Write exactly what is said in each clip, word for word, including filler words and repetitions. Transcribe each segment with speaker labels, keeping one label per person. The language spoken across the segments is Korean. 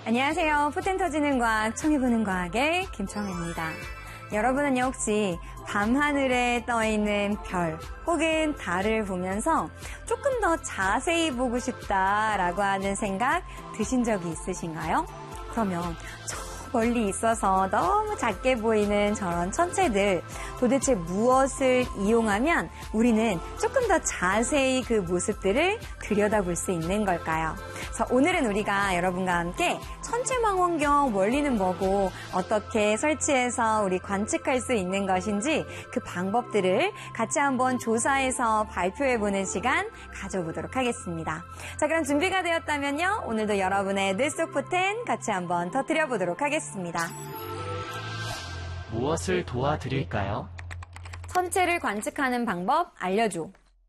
Speaker 1: 안녕하세요. 포텐 터지는 과학, 청해보는 과학의 김청혜입니다. 여러분은 혹시 밤하늘에 떠있는 별 혹은 달을 보면서 조금 더 자세히 보고 싶다라고 하는 생각 드신 적이 있으신가요? 그러면 저 멀리 있어서 너무 작게 보이는 저런 천체들, 도대체 무엇을 이용하면 우리는 조금 더 자세히 그 모습들을 들여다볼 수 있는 걸까요? 그래서 오늘은 우리가 여러분과 함께 천체망원경 원리는 뭐고 어떻게 설치해서 우리 관측할 수 있는 것인지 그 방법들을 같이 한번 조사해서 발표해보는 시간 가져보도록 하겠습니다. 자, 그럼 준비가 되었다면요. 오늘도 여러분의 뇌 속 포텐 같이 한번 터뜨려보도록 하겠습니다.
Speaker 2: 무엇을 도와드릴까요?
Speaker 1: 천체를 관측하는 방법 알려줘.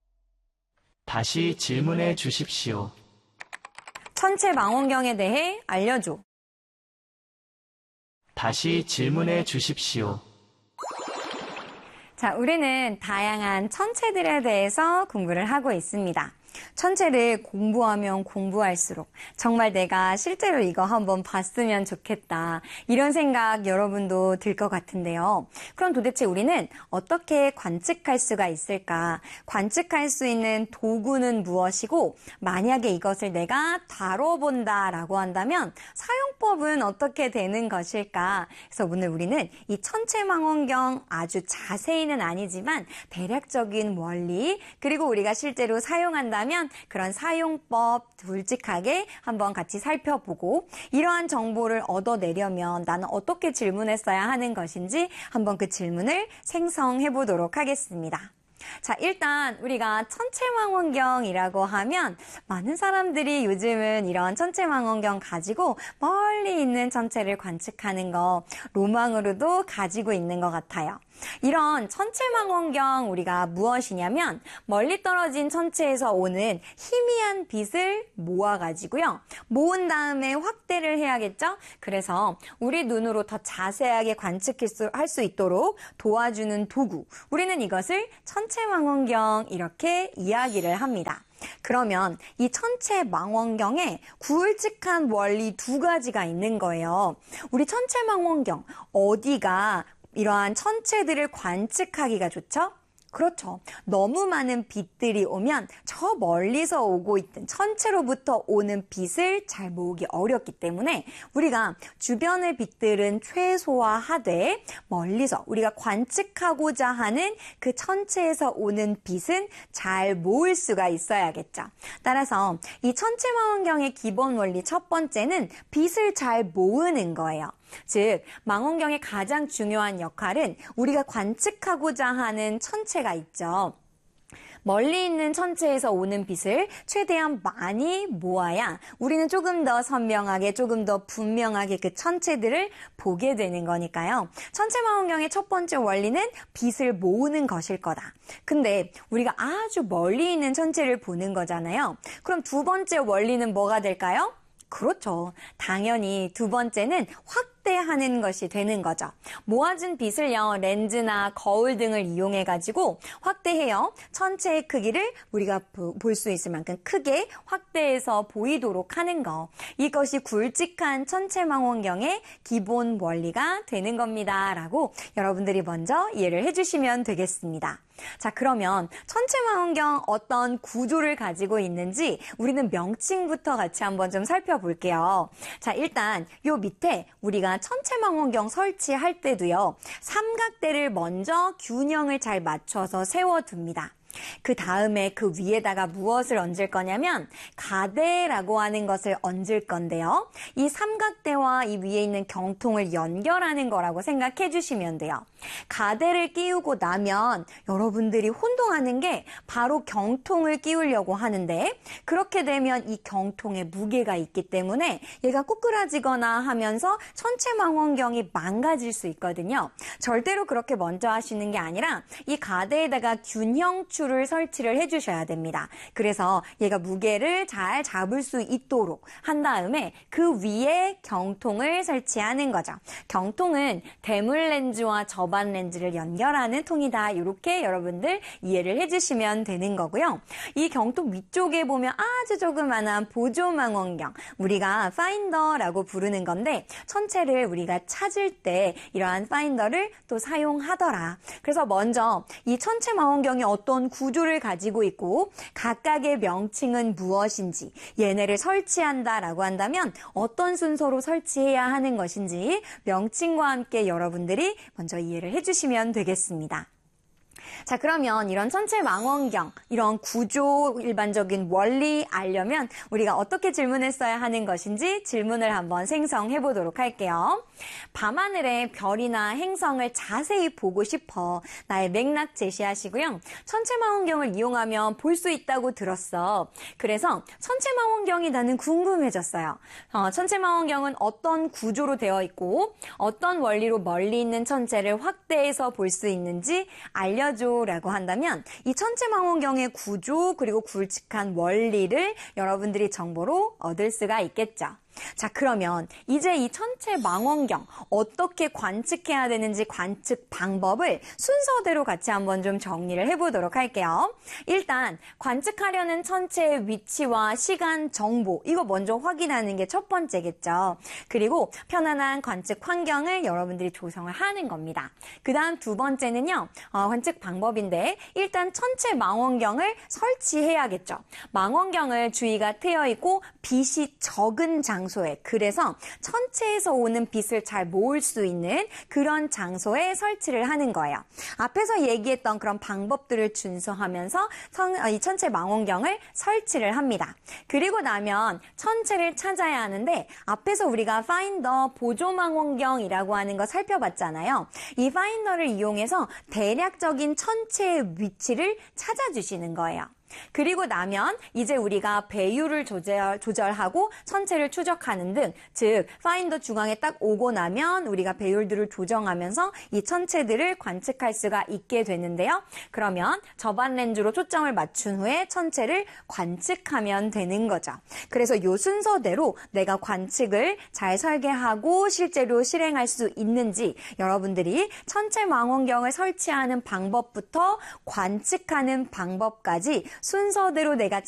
Speaker 2: 다시 질문해 주십시오.
Speaker 1: 천체 망원경에 대해 알려줘.
Speaker 2: 다시 질문해 주십시오.
Speaker 1: 자, 우리는 다양한 천체들에 대해서 공부를 하고 있습니다. 천체를 공부하면 공부할수록 정말 내가 실제로 이거 한번 봤으면 좋겠다. 이런 생각 여러분도 들 것 같은데요. 그럼 도대체 우리는 어떻게 관측할 수가 있을까? 관측할 수 있는 도구는 무엇이고 만약에 이것을 내가 다뤄본다라고 한다면 사용법은 어떻게 되는 것일까? 그래서 오늘 우리는 이 천체망원경 아주 자세히는 아니지만 대략적인 원리 그리고 우리가 실제로 사용한다면 그런 사용법 굵직하게 한번 같이 살펴보고 이러한 정보를 얻어내려면 나는 어떻게 질문했어야 하는 것인지 한번 그 질문을 생성해 보도록 하겠습니다. 자, 일단 우리가 천체망원경이라고 하면 많은 사람들이 요즘은 이런 천체망원경 가지고 멀리 있는 천체를 관측하는 거 로망으로도 가지고 있는 것 같아요. 이런 천체망원경 우리가 무엇이냐면 멀리 떨어진 천체에서 오는 희미한 빛을 모아가지고요. 모은 다음에 확대를 해야겠죠? 그래서 우리 눈으로 더 자세하게 관측할 수 있도록 도와주는 도구. 우리는 이것을 천체망원경 이렇게 이야기를 합니다. 그러면 이 천체망원경에 굵직한 원리 두 가지가 있는 거예요. 우리 천체망원경 어디가 이러한 천체들을 관측하기가 좋죠? 그렇죠. 너무 많은 빛들이 오면 저 멀리서 오고 있던 천체로부터 오는 빛을 잘 모으기 어렵기 때문에 우리가 주변의 빛들은 최소화하되 멀리서 우리가 관측하고자 하는 그 천체에서 오는 빛은 잘 모을 수가 있어야겠죠. 따라서 이 천체망원경의 기본 원리 첫 번째는 빛을 잘 모으는 거예요. 즉, 망원경의 가장 중요한 역할은 우리가 관측하고자 하는 천체가 있죠. 멀리 있는 천체에서 오는 빛을 최대한 많이 모아야 우리는 조금 더 선명하게, 조금 더 분명하게 그 천체들을 보게 되는 거니까요. 천체망원경의 첫 번째 원리는 빛을 모으는 것일 거다. 근데 우리가 아주 멀리 있는 천체를 보는 거잖아요. 그럼 두 번째 원리는 뭐가 될까요? 그렇죠. 당연히 두 번째는 확대하는 것이 되는 거죠. 모아진 빛을요, 렌즈나 거울 등을 이용해가지고 확대해요. 천체의 크기를 우리가 볼 수 있을 만큼 크게 확대해서 보이도록 하는 거. 이것이 굵직한 천체망원경의 기본 원리가 되는 겁니다. 라고 여러분들이 먼저 이해를 해주시면 되겠습니다. 자, 그러면 천체망원경 어떤 구조를 가지고 있는지 우리는 명칭부터 같이 한번 좀 살펴볼게요. 자, 일단 요 밑에 우리가 천체망원경 설치할 때도요. 삼각대를 먼저 균형을 잘 맞춰서 세워둡니다. 그 다음에 그 위에다가 무엇을 얹을 거냐면 가대라고 하는 것을 얹을 건데요. 이 삼각대와 이 위에 있는 경통을 연결하는 거라고 생각해 주시면 돼요. 가대를 끼우고 나면 여러분들이 혼동하는 게 바로 경통을 끼우려고 하는데 그렇게 되면 이 경통에 무게가 있기 때문에 얘가 꾸꾸라지거나 하면서 천체망원경이 망가질 수 있거든요. 절대로 그렇게 먼저 하시는 게 아니라 이 가대에다가 균형축 툴을 설치를 해주셔야 됩니다. 그래서 얘가 무게를 잘 잡을 수 있도록 한 다음에 그 위에 경통을 설치하는 거죠. 경통은 대물 렌즈와 저반 렌즈를 연결하는 통이다. 이렇게 여러분들 이해를 해주시면 되는 거고요. 이 경통 위쪽에 보면 아주 조그만한 보조망원경, 우리가 파인더라고 부르는 건데 천체를 우리가 찾을 때 이러한 파인더를 또 사용하더라. 그래서 먼저 이 천체 망원경이 어떤 구조를 가지고 있고 각각의 명칭은 무엇인지, 얘네를 설치한다라고 한다면 어떤 순서로 설치해야 하는 것인지 명칭과 함께 여러분들이 먼저 이해를 해주시면 되겠습니다. 자, 그러면 이런 천체 망원경, 이런 구조, 일반적인 원리 알려면 우리가 어떻게 질문했어야 하는 것인지 질문을 한번 생성해 보도록 할게요. 밤하늘의 별이나 행성을 자세히 보고 싶어. 나의 맥락 제시하시고요. 천체 망원경을 이용하면 볼 수 있다고 들었어. 그래서 천체 망원경이 나는 궁금해졌어요. 어, 천체 망원경은 어떤 구조로 되어 있고 어떤 원리로 멀리 있는 천체를 확대해서 볼 수 있는지 알려줘. 라고 한다면 이 천체 망원경의 구조 그리고 굵직한 원리를 여러분들이 정보로 얻을 수가 있겠죠. 자, 그러면 이제 이 천체 망원경 어떻게 관측해야 되는지 관측 방법을 순서대로 같이 한번 좀 정리를 해보도록 할게요. 일단 관측하려는 천체의 위치와 시간 정보, 이거 먼저 확인하는 게 첫 번째겠죠. 그리고 편안한 관측 환경을 여러분들이 조성을 하는 겁니다. 그 다음 두 번째는요, 어, 관측 방법인데 일단 천체 망원경을 설치해야겠죠. 망원경을 주위가 트여 있고 빛이 적은 장 장소에, 그래서 천체에서 오는 빛을 잘 모을 수 있는 그런 장소에 설치를 하는 거예요. 앞에서 얘기했던 그런 방법들을 준수하면서 이 천체 망원경을 설치를 합니다. 그리고 나면 천체를 찾아야 하는데 앞에서 우리가 파인더 보조 망원경이라고 하는 거 살펴봤잖아요. 이 파인더를 이용해서 대략적인 천체의 위치를 찾아주시는 거예요. 그리고 나면 이제 우리가 배율을 조절, 조절하고 천체를 추적하는 등, 즉 파인더 중앙에 딱 오고 나면 우리가 배율들을 조정하면서 이 천체들을 관측할 수가 있게 되는데요. 그러면 저반 렌즈로 초점을 맞춘 후에 천체를 관측하면 되는 거죠. 그래서 이 순서대로 내가 관측을 잘 설계하고 실제로 실행할 수 있는지 여러분들이 천체 망원경을 설치하는 방법부터 관측하는 방법까지 순서대로 내가